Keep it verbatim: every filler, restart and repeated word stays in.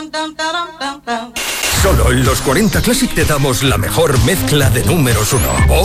Solo en los cuarenta Classic te damos la mejor mezcla de números uno.